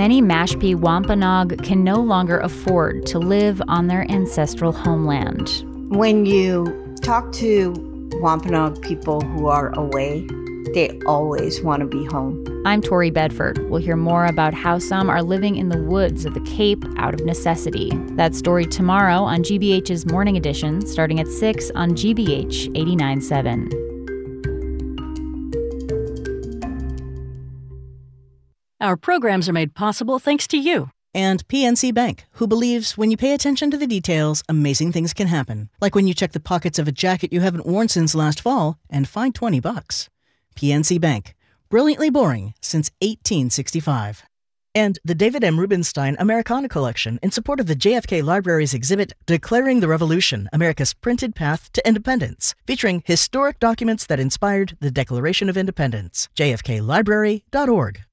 Many Mashpee Wampanoag can no longer afford to live on their ancestral homeland. When you talk to Wampanoag people who are away, they always want to be home. I'm Tori Bedford. We'll hear more about how some are living in the woods of the Cape out of necessity. That story tomorrow on GBH's Morning Edition, starting at 6 on GBH 89.7. Our programs are made possible thanks to you. And PNC Bank, who believes when you pay attention to the details, amazing things can happen. Like when you check the pockets of a jacket you haven't worn since last fall and find $20. PNC Bank, brilliantly boring since 1865. And the David M. Rubenstein Americana Collection in support of the JFK Library's exhibit Declaring the Revolution, America's Printed Path to Independence, featuring historic documents that inspired the Declaration of Independence. jfklibrary.org.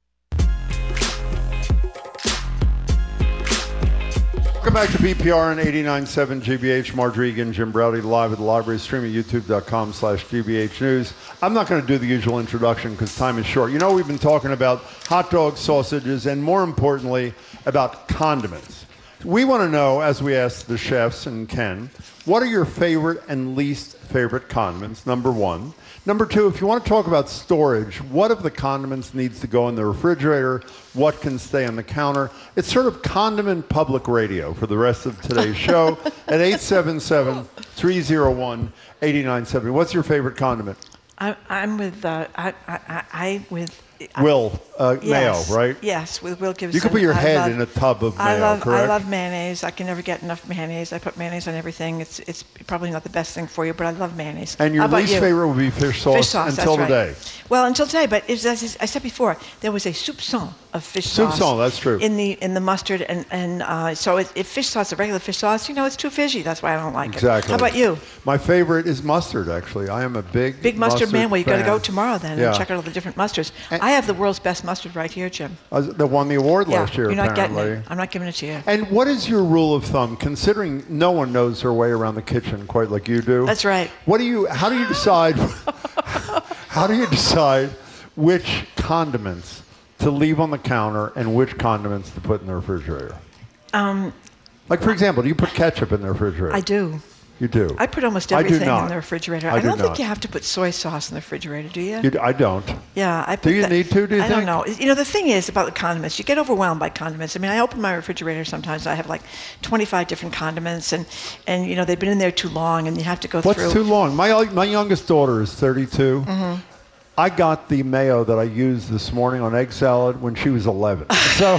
Welcome back to BPR on 89.7 GBH. Marge Regan, Jim Browdy, live at the library, streaming youtube.com/GBH News. I'm not going to do the usual introduction because time is short. You know, we've been talking about hot dogs, sausages, and more importantly, about condiments. We want to know, as we ask the chefs and Ken, what are your favorite and least favorite condiments, number one. Number two, if you want to talk about storage, what of the condiments needs to go in the refrigerator? What can stay on the counter? It's sort of condiment public radio for the rest of today's show at 877-301-8970. What's your favorite condiment? I'm with Will, yes, mayo, right? Yes, with Will Gibson. You can put your head in a tub of mayo, correct? I love mayonnaise. I can never get enough mayonnaise. I put mayonnaise on everything. It's probably not the best thing for you, but I love mayonnaise. And your least favorite would be fish sauce, until today. Well, until today, but as I said before, there was a soupçon of fish sauce. Soupçon, that's true. In the mustard, and so if fish sauce, a regular fish sauce, it's too fishy. That's why I don't like it. Exactly. How about you? My favorite is mustard, actually. I am a big mustard man. Well, you got to fan. go tomorrow then and check out all the different mustards. I have the world's best mustard right here, Jim. That won the award last year, you're not apparently. getting it. I'm not giving it to you. And what is your rule of thumb, considering no one knows their way around the kitchen quite like you do? That's right. How do you decide? How do you decide which condiments to leave on the counter and which condiments to put in the refrigerator? Like, for example, do you put ketchup in the refrigerator? I do. You do? I put almost everything in the refrigerator. I don't think you have to put soy sauce in the refrigerator, do you? I don't. Yeah. Do you need to, do you think? I don't know. The thing is about the condiments, you get overwhelmed by condiments. I mean, I open my refrigerator sometimes. I have like 25 different condiments, and they've been in there too long, and you have to go through. What's too long? My youngest daughter is 32. Mm-hmm. I got the mayo that I used this morning on egg salad when she was 11. So,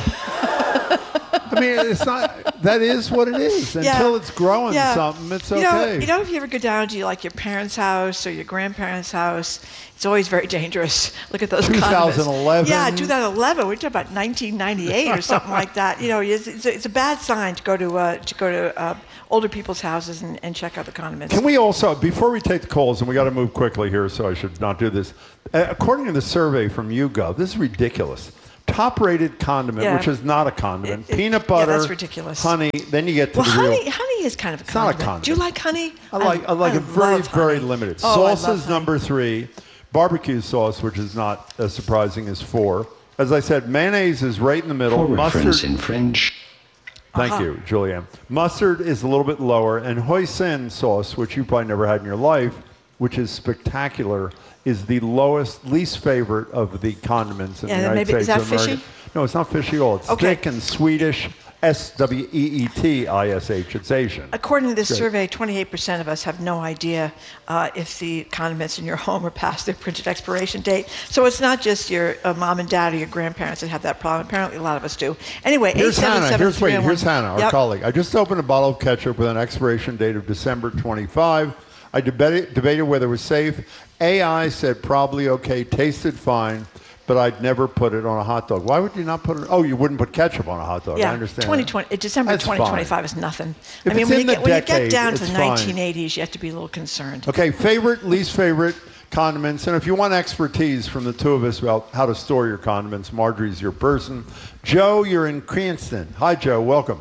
I mean, it's not. That is what it is. Until it's growing something, it's okay. If you ever go down to your parents' house or your grandparents' house, it's always very dangerous. Look at those 2011. Condiments. Yeah, 2011. We're talking about 1998 or something like that. It's a bad sign to go to older people's houses and check out the condiments. Can we also, before we take the calls, and we got to move quickly here, so I should not do this. According to the survey from YouGov, this is ridiculous. Top-rated condiment, which is not a condiment, peanut butter, that's ridiculous. Honey, then you get to the real. Honey is kind of a condiment. It's not a condiment. Do you like honey? I like it very, very limited. Sauce is number 3. Barbecue sauce, which is not as surprising, is 4. As I said, mayonnaise is right in the middle. For reference in French. Thank you, Julianne. Mustard is a little bit lower, and hoisin sauce, which you probably never had in your life, which is spectacular, is the least favorite of the condiments in the United States. Is that of America. fishy? No, it's not fishy at all. It's thick and Swedish. SWEETISH. It's Asian. According to this survey, 28% of us have no idea if the condiments in your home are past their printed expiration date. So it's not just your mom and dad or your grandparents that have that problem. Apparently, a lot of us do. Anyway, here's Hannah. Here's Hannah, our colleague. I just opened a bottle of ketchup with an expiration date of December 25. I debated whether it was safe. AI said probably okay, tasted fine, but I'd never put it on a hot dog. Why would you not put it? Oh, you wouldn't put ketchup on a hot dog. Yeah, I understand. December That's 2025 fine. is nothing. If I mean, when you get down to the fine. 1980s, you have to be a little concerned. Okay, favorite, least favorite condiments. And if you want expertise from the two of us about how to store your condiments, Marjorie's your person. Joe, you're in Cranston. Hi, Joe. Welcome.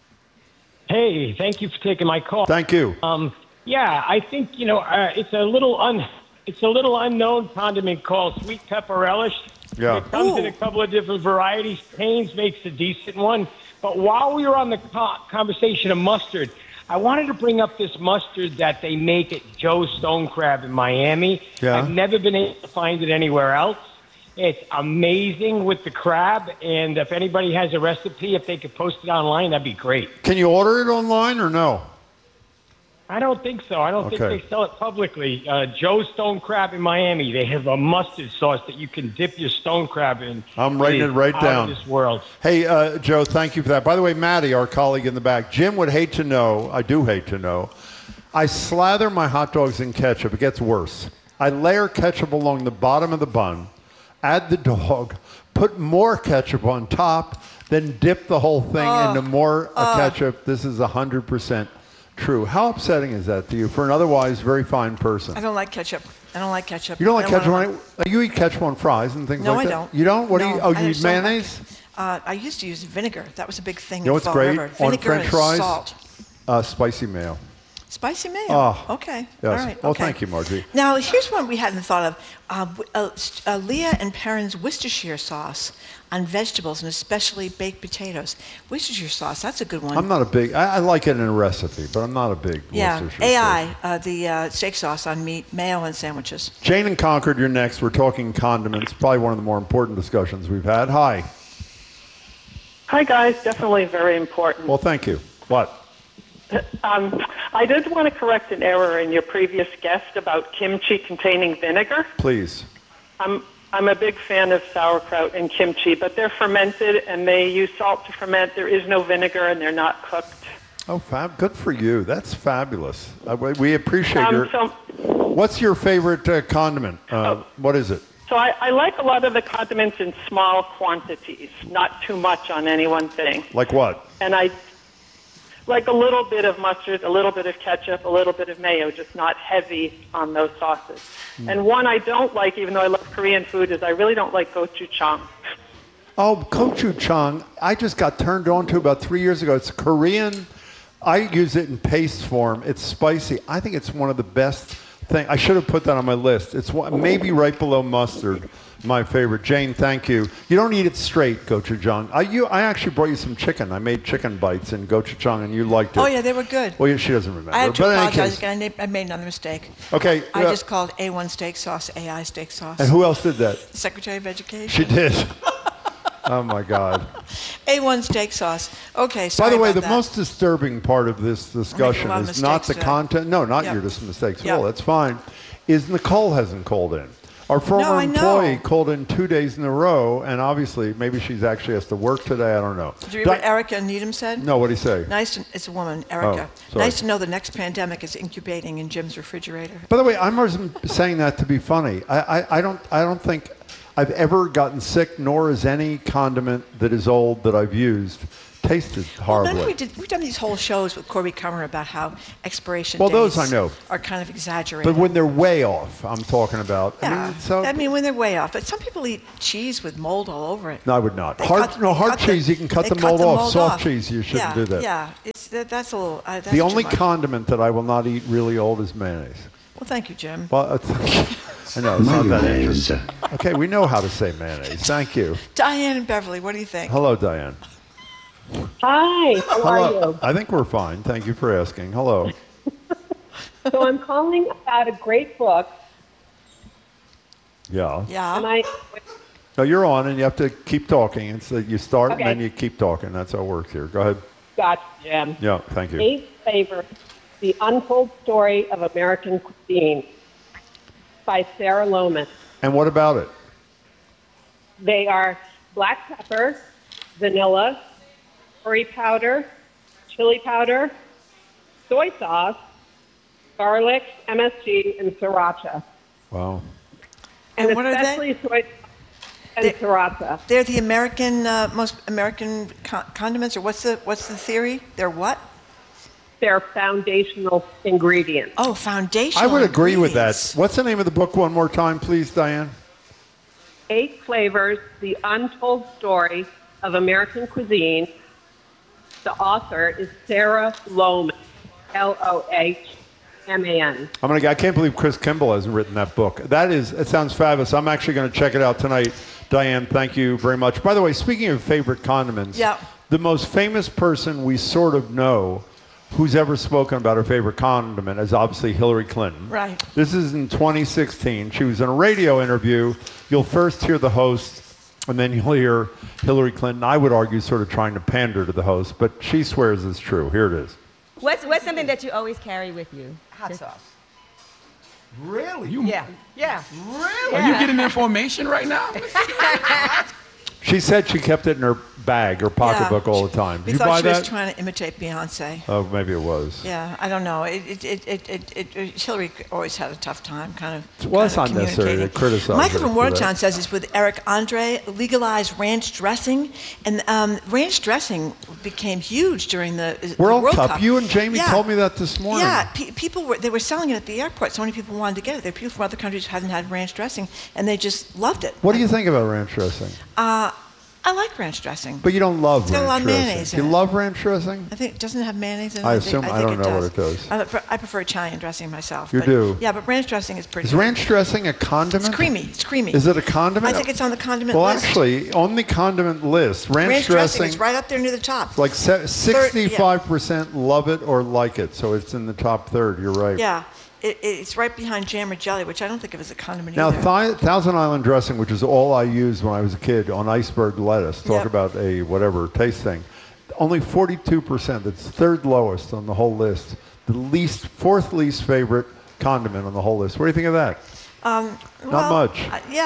Hey, thank you for taking my call. Thank you. Yeah, I think, it's a little unknown condiment called sweet pepper relish. Yeah. It comes in Ooh. a couple of different varieties. Payne's makes a decent one. But while we were on the conversation of mustard, I wanted to bring up this mustard that they make at Joe's Stone Crab in Miami. Yeah. I've never been able to find it anywhere else. It's amazing with the crab, and if anybody has a recipe, if they could post it online, that'd be great. Can you order it online or no? I don't think so. I don't think Okay. they sell it publicly. Joe's Stone Crab in Miami, they have a mustard sauce that you can dip your stone crab in. I'm writing it right Out down. of this world. Hey, Joe, thank you for that. By the way, Maddie, our colleague in the back, Jim would hate to know, I do hate to know, I slather my hot dogs in ketchup. It gets worse. I layer ketchup along the bottom of the bun, add the dog, put more ketchup on top, then dip the whole thing into more ketchup. This is 100% true. How upsetting is that to you for an otherwise very fine person? I don't like ketchup. I don't like ketchup. You don't like I ketchup wanna- on it? You eat ketchup on fries and things No, like I that? don't. You don't? What do No, you? Oh, I you just eat don't like mayonnaise? it. I used to use vinegar. That was a big thing You know in what's Fall great River. on Vinegar French and fries? salt. Spicy mayo. Spicy mayo. Oh, Okay. yes. All right. Well, okay. thank you, Margie. Now, here's one we hadn't thought of. Leah and Perrin's Worcestershire sauce on vegetables and especially baked potatoes. Worcestershire sauce, that's a good one. I'm not a big, I like it in a recipe, but I'm not a big Yeah, Worcestershire AI, the steak sauce on meat, mayo, and sandwiches. Jane in Concord, you're next. We're talking condiments, probably one of the more important discussions we've had. Hi. Hi, guys. Definitely very important. Well, thank you. What? I did want to correct an error in your previous guest about kimchi containing vinegar. Please. I'm a big fan of sauerkraut and kimchi, but they're fermented and they use salt to ferment. There is no vinegar and they're not cooked. Oh, good for you. That's fabulous. We appreciate your... So What's your favorite condiment? What is it? I like a lot of the condiments in small quantities, not too much on any one thing. Like what? And I like a little bit of mustard, a little bit of ketchup, a little bit of mayo, just not heavy on those sauces. And one I don't like, even though I love Korean food, is I really don't like gochujang. Oh, gochujang. I just got turned on to about 3 years ago. It's Korean. I use it in paste form. It's spicy. I think it's one of the best things. I should have put that on my list. It's maybe right below mustard, my favorite. Jane, thank you. You don't eat it straight, gochujang. I actually brought you some chicken. I made chicken bites in gochujang, and you liked it. Oh, yeah, they were good. Well, she doesn't remember. I have to But in any apologize case- again. I made another mistake. Okay. I just called A1 steak sauce AI steak sauce. And who else did that? Secretary of Education. She did. Oh, my God. A1 steak sauce. Okay, By sorry the way, about the that. most disturbing part of this discussion lot of is not the mistakes today. content. No, not Yep. your mistakes at Yep. all. That's fine. Is Nicole hasn't called in. Our former I know. employee called in 2 days in a row, and obviously, maybe she's actually has to work today. I don't know. Did you read what Erica Needham said? No, what did he say? It's a woman, Erica. sorry. Nice to know the next pandemic is incubating in Jim's refrigerator. By the way, I'm not saying that to be funny. I don't think I've ever gotten sick, nor is any condiment that is old that I've used tasted horribly. Well, we've done these whole shows with Corby Kummer about how expiration Well, dates those I know. are kind of exaggerated. But when they're way off, I'm talking about. yeah, I mean, when they're way off. But some people eat cheese with mold all over it. No, I would not. They Hard cut- hard they cheese, you can cut they the mold off. Soft off. cheese, you shouldn't yeah, do that. Yeah, that's a little. That's The too only much. condiment that I will not eat really old is mayonnaise. Well, thank you, Jim. Well, I know, it's not that interesting. Okay, we know how to say mayonnaise. Thank you. Diane and Beverly, what do you think? Hello, Diane. Hi, how are Hello. you? I think we're fine. Thank you for asking. Hello. So I'm calling about a great book, Yeah. Yeah. and I No, you're on, and you have to keep talking. It's you start, Okay. and then you keep talking. That's how it works here. Go ahead. got Jim. Yeah, thank you. 8 Flavors: The Untold Story of American Cuisine by Sarah Lomas. And what about it? They are black pepper, vanilla, curry powder, chili powder, soy sauce, garlic, MSG, and sriracha. Wow. And And what are they? especially soy and They- sriracha. They're the most American condiments, or what's the theory? They're what? They're foundational ingredients. Oh, foundational. I would agree with that. ingredients. What's the name of the book one more time, please, Diane? 8 Flavors: The Untold Story of American Cuisine. The author is Sarah Loman, Lohman. I can't believe Chris Kimball hasn't written that book. It sounds fabulous. I'm actually going to check it out tonight. Diane, thank you very much. By the way, speaking of favorite condiments, Yeah. the most famous person we sort of know who's ever spoken about her favorite condiment is obviously Hillary Clinton. Right. This is in 2016. She was in a radio interview. You'll first hear the host, and then you'll hear Hillary Clinton, I would argue, sort of trying to pander to the host, but she swears it's true. Here it is. What's something that you always carry with you? Hot sauce. Really? Yeah. Really? Are you getting information right now? She said she kept it in her bag or pocketbook all the time. We You thought buy she that? was trying to imitate Beyonce. Oh, maybe it was. Yeah, I don't know. Hillary always had a tough time kind of Well, it's kind not of necessary to communicating. criticize Michael her from for Watertown that. says it's with Eric Andre, legalized ranch dressing. And ranch dressing became huge during the World Cup. You and Jamie Yeah. told me that this morning. Yeah, people were selling it at the airport. So many people wanted to get it. There were people from other countries who hadn't had ranch dressing, and they just loved it. What do you think about ranch dressing? I like ranch dressing. But you don't love It's got a ranch lot of dressing. mayonnaise Do you in it. love ranch dressing? I think, doesn't it have mayonnaise in it? I assume- I don't know what it does. I prefer Italian dressing myself. You but- do? Yeah, but ranch dressing is pretty Is good. ranch dressing a condiment? It's creamy. It's creamy. Is it a condiment? I think it's on the condiment Well, list. actually, on the condiment list, ranch dressing dressing is right up there near the top. like 65% love it or like it, so it's in the top third. You're right. Yeah. It's right behind jam or jelly, which I don't think of as a condiment Now, either. Thousand Island dressing, which is all I used when I was a kid on iceberg lettuce, talk Yep. about a whatever taste thing. Only 42%. That's third lowest on the whole list. The fourth least favorite condiment on the whole list. What do you think of that? Not much.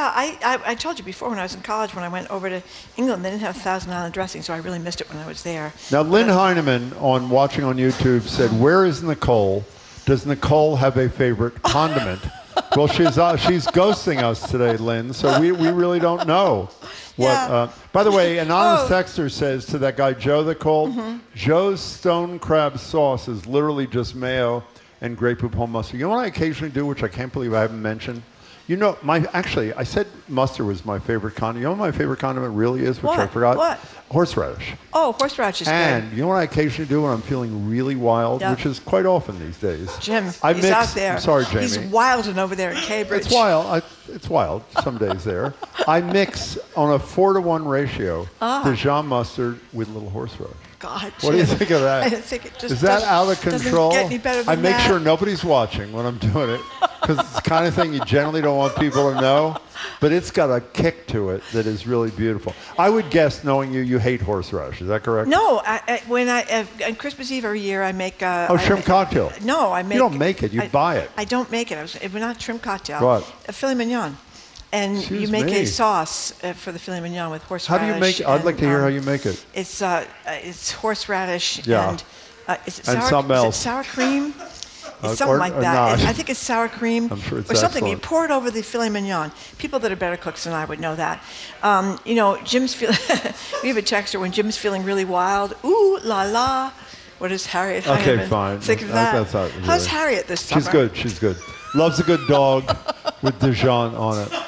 I told you before when I was in college, when I went over to England, they didn't have Thousand Island dressing, so I really missed it when I was there. Now, Lynn Heineman, on watching on YouTube, said, "Where is Nicole? Does Nicole have a favorite condiment?" Well, she's ghosting us today, Lynn, so we really don't know. Yeah. By the way, anonymous texter says to that guy Joe that called, Joe's stone crab sauce is literally just mayo and Grey Poupon mustard. You know what I occasionally do, which I can't believe I haven't mentioned? You know, I said mustard was my favorite condiment. You know what my favorite condiment really is, which I What? forgot? What? Horseradish. Oh, horseradish is And good. you know what I occasionally do when I'm feeling really wild, Yeah. which is quite often these days? Jim, I he's mix, out there. I'm sorry, Jamie. He's wilding over there in Cambridge. It's wild. It's wild some days there. I mix on a 4-to-1 ratio Dijon mustard with a little horseradish. God, What do you Jim. think of that? I think it just Is that doesn't- out of control? Doesn't get any better than I make that. sure nobody's watching when I'm doing it because it's the kind of thing you generally don't want people to know. But it's got a kick to it that is really beautiful. I would guess, knowing you hate horseradish. Is that correct? No, on Christmas Eve every year I make. Shrimp cocktail. No, I make. You don't make it. You buy it. I don't make it. We're not shrimp cocktail. What? A filet mignon. And Excuse you make me. a sauce for the filet mignon with How horseradish. do you make it? I'd like to hear how you make it. It's horseradish Yeah. and is it And sour, something is it else. sour cream? It's Or something like that. not. I think it's sour cream I'm sure it's or something. excellent. You pour it over the filet mignon. People that are better cooks than I would know that. Jim's feeling. We have a texter when Jim's feeling really wild. Ooh la la. What is Harriet? Okay, Heinemann fine. think of that? That's not How's really- Harriet this summer? She's good. She's good. Loves a good dog with Dijon on it.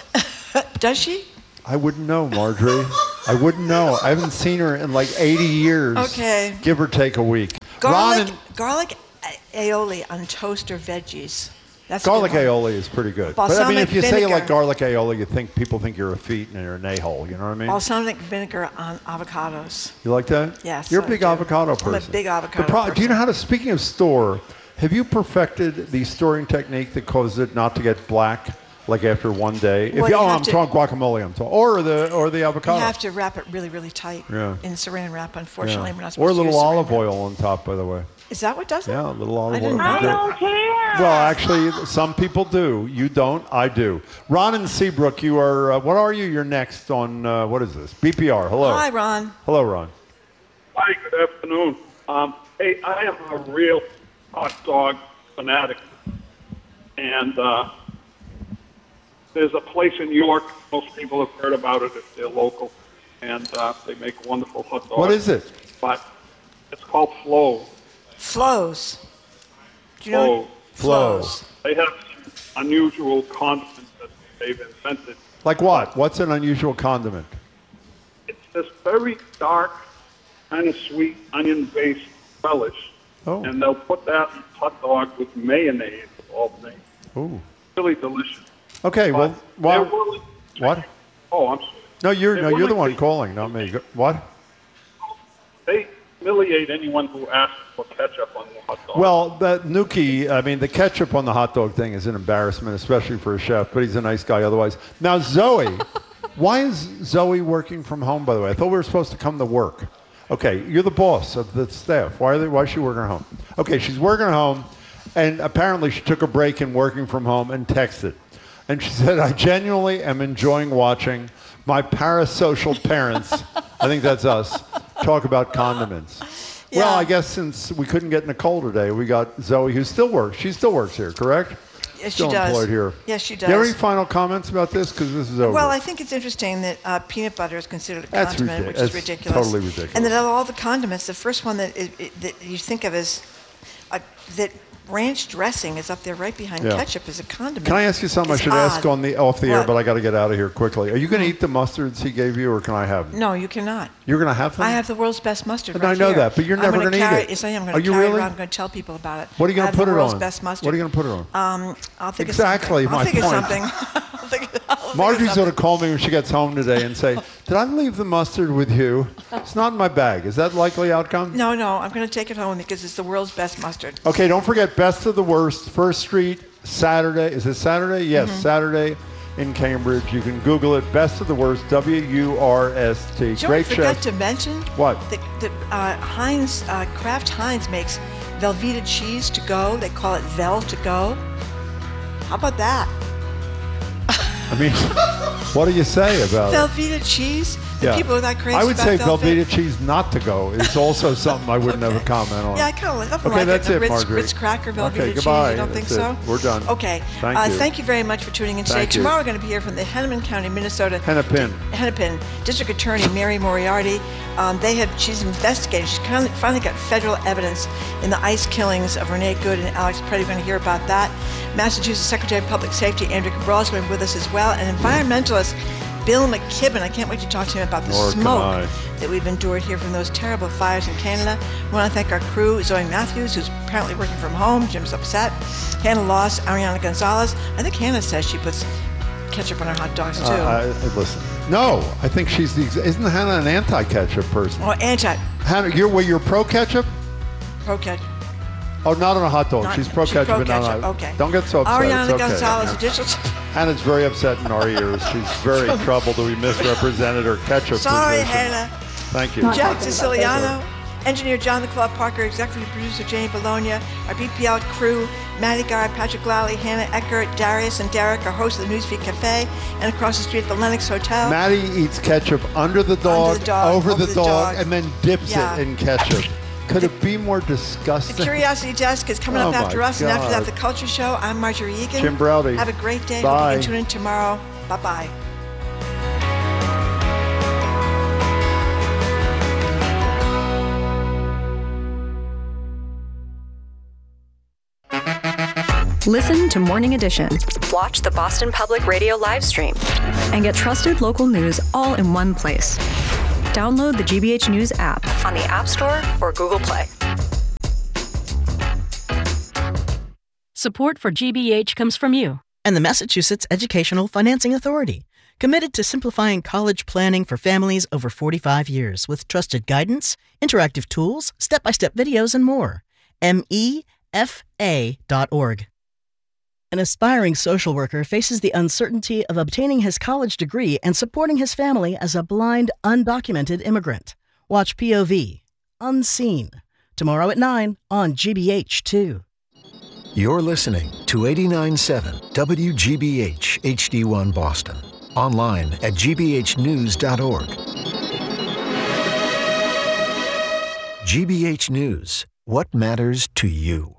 Does she? I wouldn't know, Marjorie. I wouldn't know. I haven't seen her in like 80 years. Okay. Give or take a week. Garlic aioli on toast or veggies. That's a Garlic good one. aioli is pretty good. But I mean, Balsamic if you say you like vinegar. garlic aioli, people think you're a feet and you're an a-hole. You know what I mean? Balsamic vinegar on avocados. You like that? Yes, You're a I big do. avocado I'm person. a big avocado Do you know person. how to, speaking of store, have you perfected the storing technique that causes it not to get black like after one day? Well, you have I'm to- talking guacamole, or the avocado. You have to wrap it really, really tight Yeah. in saran wrap. Unfortunately, Yeah. we're not Or a supposed to little use saran olive wrap. oil on top, by the way. Is that what does it? Yeah, a little olive I oil. didn't know that. don't care. Well, actually, some people do. You don't. I do. Ron in Seabrook, you are. What are you? You're next on. What is this? BPR. Hello. Hi, Ron. Hello, Ron. Hi, good afternoon. Hey, I am a real hot dog fanatic. And there's a place in York, most people have heard about it if they're local, and they make wonderful hot dogs. What is it? But it's called Flo. Flows. Do you know? Flows. They have unusual condiments that they've invented. Like what? What's an unusual condiment? It's this very dark, kind of sweet, onion-based relish. Oh. And they'll put that in hot dog with mayonnaise, of all things. Ooh. Really delicious. Okay. But Well. they're willing to What? take Oh, I'm. No, you're Hey, the one calling, not me. What? They humiliate anyone who asks for ketchup on the hot dog. Well, the ketchup on the hot dog thing is an embarrassment, especially for a chef, but he's a nice guy otherwise. Now, Zoe, why is Zoe working from home, by the way? I thought we were supposed to come to work. Okay, you're the boss of the staff. Why is she working at home? Okay, she's working at home, and apparently she took a break in working from home and texted. And she said, I genuinely am enjoying watching my parasocial parents, I think that's us, talk about condiments. Yeah. Well, I guess since we couldn't get Nicole today, we got Zoe, who still works. She still works here, correct? Yes, still she does. employed here. Yes, she does. Do you have any final comments about this? Because this is over. Well, I think it's interesting that peanut butter is considered a That's condiment, which is That's ridiculous. totally ridiculous. And that of all the condiments, the first one that you think of is that ranch dressing is up there right behind ketchup as a condiment. Can I ask you something I should ask off the air, but I got to get out of here quickly. Are you going to eat the mustards he gave you, or can I have them? No, you cannot. You're going to have them? I have the world's best mustard And right I know here. that, but you're never going to eat it. Yes, I am. I'm Are going to you carry it really? around. I'm going to tell people about it. What are you going to put it on? the world's best mustard. What are you going to put it on? I'll think Exactly of something. my I'll think point. of something. I'll think of Marjorie's something. going to call me when she gets home today and say, did I leave the mustard with you? It's not in my bag. Is that likely outcome? No, I'm going to take it home because it's the world's best mustard. Okay, don't forget Best of the Worst, First Street, Saturday. Is it Saturday? Yes, Saturday in Cambridge. You can Google it. Best of the Worst, W-U-R-S-T. Great I forgot chef. to mention? What? Heinz, Kraft Heinz makes Velveeta cheese to go. They call it Vel to go. How about that? I mean, what do you say about it? Velveeta cheese? The people are that crazy I would about say Velveeta. Velveeta cheese not to go is also something I wouldn't have a comment on. Yeah, I kind of like Okay, that's it. it, Marjorie. Ritz cracker Velveeta Okay, cheese. goodbye. You don't think That's so? it. We're done. Okay. Thank you. Thank you very much for tuning in today. Thank you. Tomorrow we're going to be here from the Hennepin County, Minnesota. Hennepin. District Attorney Mary Moriarty. She's investigating. She's finally got federal evidence in the ICE killings of Renee Good and Alex Preddy. We're going to hear about that. Massachusetts Secretary of Public Safety Andrew Cabral is going to be with us as well. And environmentalist Bill McKibben. I can't wait to talk to him about the smoke that we've endured here from those terrible fires in Canada. We want to thank our crew, Zoe Matthews, who's apparently working from home. Jim's upset. Hannah Loss, Ariana Gonzalez. I think Hannah says she puts ketchup on her hot dogs too. Listen. No, I think she's isn't Hannah an anti-ketchup person? Oh, anti. Hannah, you're pro-ketchup? Pro-ketchup. Oh, not on a hot dog. She's pro-ketchup, but not on okay. Don't get so upset. Ariana It's okay. Gonzalez, Yeah. additional. Hannah's very upset in our ears. She's very troubled that we misrepresented her ketchup Sorry, position. Hannah. Thank you. Jack Siciliano, engineer John the Claw Parker, executive producer Jane Bologna, our BPL crew, Maddie Guy, Patrick Lally, Hannah Eckert, Darius and Derek, our host of the Newsfeed Cafe, and across the street at the Lenox Hotel. Maddie eats ketchup under the dog, over the dog, and then dips it in ketchup. Could it be more disgusting? The Curiosity Desk is coming up after us, and after that, the Culture Show. I'm Marjorie Egan. Jim Browdy. Have a great day. Bye. Hope you can tune in tomorrow. Bye-bye. Listen to Morning Edition. Watch the Boston Public Radio live stream. And get trusted local news all in one place. Download the GBH News app on the App Store or Google Play. Support for GBH comes from you and the Massachusetts Educational Financing Authority, committed to simplifying college planning for families over 45 years with trusted guidance, interactive tools, step-by-step videos, and more. MEFA.org. An aspiring social worker faces the uncertainty of obtaining his college degree and supporting his family as a blind, undocumented immigrant. Watch POV, Unseen, tomorrow at 9 on GBH2. You're listening to 89.7 WGBH HD1 Boston. Online at gbhnews.org. GBH News. What matters to you?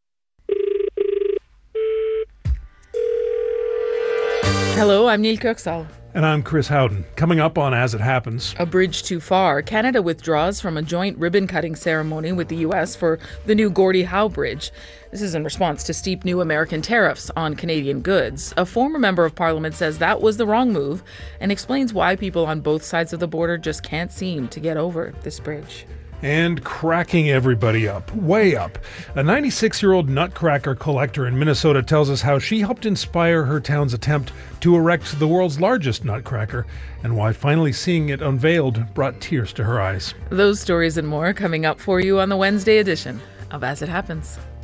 Hello, I'm Neil Kirksall. And I'm Chris Howden. Coming up on As It Happens. A bridge too far. Canada withdraws from a joint ribbon-cutting ceremony with the U.S. for the new Gordie Howe Bridge. This is in response to steep new American tariffs on Canadian goods. A former member of Parliament says that was the wrong move and explains why people on both sides of the border just can't seem to get over this bridge. and cracking everybody up, way up. A 96-year-old nutcracker collector in Minnesota tells us how she helped inspire her town's attempt to erect the world's largest nutcracker, and why finally seeing it unveiled brought tears to her eyes. Those stories and more coming up for you on the Wednesday edition of As It Happens.